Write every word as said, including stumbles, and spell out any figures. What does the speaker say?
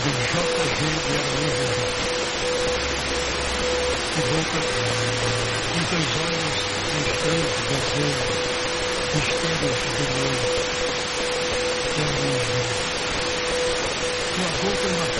do J G de Araújo. Que boca, com teus olhos estranhos da cor, mistérios do mundo. Tua boca é uma